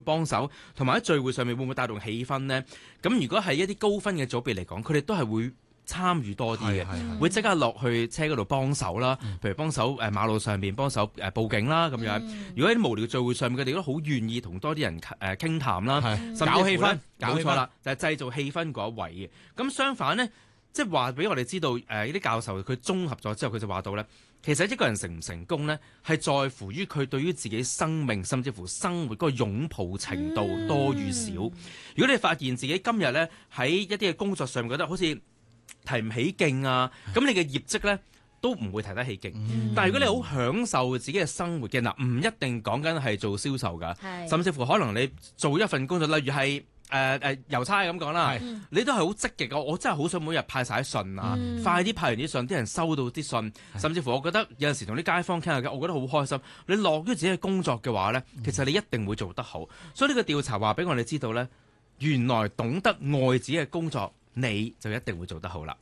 幫手，同埋喺聚會上面會唔會帶動氣氛呢？咁如果係一啲高分嘅組別嚟講，佢哋都係會參與多啲嘅，會即刻落去車嗰度幫手啦，譬如幫手馬路上面幫手報警啦咁樣。如果喺啲無聊聚會上面，佢哋都好願意同多啲人傾談啦，甚至搞氣氛， 冇錯啦，就係製造氣氛嗰一位嘅。咁相反呢，即係話俾我哋知道，呢啲教授佢綜合咗之後，佢就話到呢，其實一個人成唔成功呢，係在乎於佢對於自己生命甚至乎生活嗰個擁抱程度多與少。如果你發現自己今日呢，喺一啲嘅工作上面覺得好似提唔起勁啊，咁你嘅業績呢都唔會提得起勁。但係如果你好享受自己嘅生活嘅，嗱，唔一定講緊係做銷售㗎，甚至乎可能你做一份工作，例如係郵差咁講啦，你都係好積極嘅。我真係好想每日派晒信啊，快啲派完啲信，啲人收到啲信，甚至乎我覺得有陣時同啲街坊傾下偈，我覺得好開心。你落於自己嘅工作嘅話呢，其實你一定會做得好。所以呢個調查話俾我哋知道呢，原來懂得愛自己嘅工作，你就一定會做得好啦。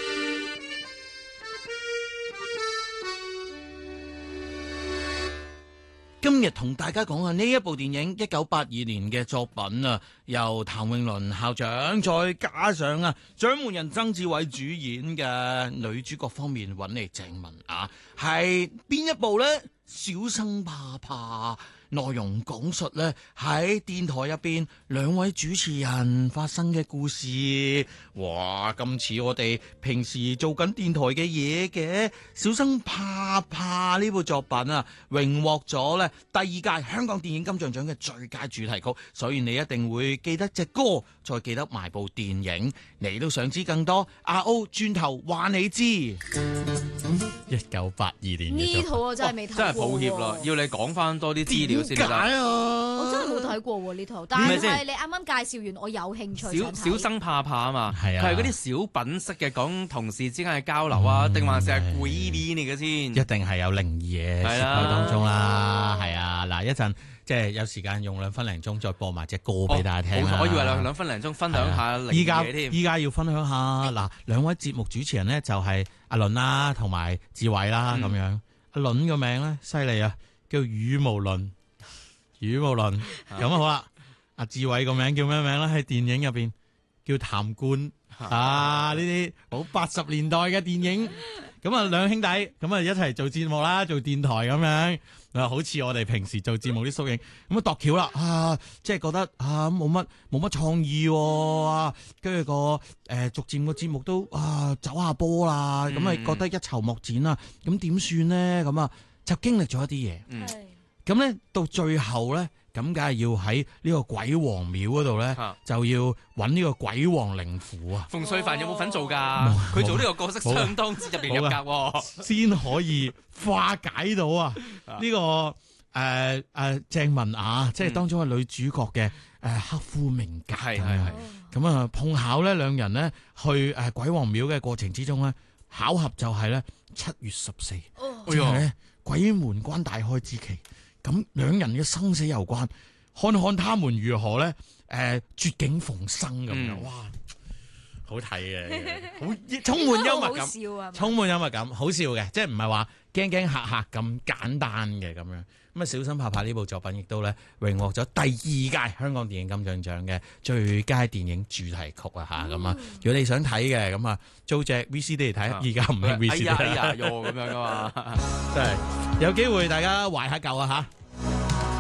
今日同大家講下呢一部電影1982年嘅作品啊，由譚詠麟校長再加上掌門人曾志偉主演嘅，女主角方面揾嚟鄭文雅，係邊一部呢？小生怕怕。內容講述呢喺電台入邊兩位主持人發生嘅故事。哇，咁似我哋平時做緊電台嘅嘢嘅。小生怕怕呢部作品啊，榮獲咗呢第2屆香港電影金像獎嘅最佳主題曲，所以你一定會記得隻歌，再記得埋部電影。你都想知更多？阿 O 轉頭話你知。1982年呢套我真係未睇過， 真係抱歉啦，要你講翻多啲資料先得。 點解啊？ 我真係冇睇過喎呢套，但係你啱啱介紹完，我有興趣。 小生怕怕啊嘛， 係啊， 佢係嗰啲小品式嘅講同事之間嘅交流啊，定還是係鬼片嚟嘅先？ 一定係有靈異嘢喺當中啦，係啊！嗱，一陣即係有時間用2分零鐘再播埋隻歌俾大家聽。 我以為2分零鐘分享下靈異嘢添。 依家要分享下嗱，兩位節目主持人呢，就係阿倫啦，同埋志偉啦咁樣。阿倫個名咧犀利啊，叫語無倫。咁好啦。阿志偉個名叫咩名咧？喺電影入邊叫譚冠啊！呢啲好80年代嘅電影。咁啊，兩兄弟咁啊一齊做節目啦，做電台咁樣啊，好似我哋平時做節目啲縮影咁啊，度橋啦啊，即係覺得啊冇乜創意啊，跟住逐漸個節目都走下坡啦，咁啊覺得一籌莫展啦，咁點算呢？咁啊就經歷咗一啲嘢，咁咧到最後咧。咁梗係要喺呢個鬼王廟嗰度咧，就要揾呢個鬼王靈符啊！ 馮淬帆有冇份做㗎？佢做呢個角色相當之入型入格喎， 先可以化解到呢個鄭文雅，即係當中嘅女主角嘅刻苦命格。係。咁啊碰巧咧，兩人咧去鬼王廟嘅過程之中咧，巧合就係咧7月14，即係咧鬼門關大開之期。咁兩人嘅生死有關，看看他們如何咧？絕境逢生咁樣，哇，好睇嘅，好充滿幽默感，充滿幽默感，好笑嘅，即係唔係話驚驚嚇嚇咁簡單嘅咁樣。咁啊，小生怕怕呢部作品亦都咧榮獲咗第2屆香港電影金像獎嘅最佳電影主題曲啊嚇咁啊！如果你想睇嘅咁啊，租隻 VCD 嚟睇，而家唔係 VCD 咁樣噶嘛， 真係有機會大家懷下舊啊嚇。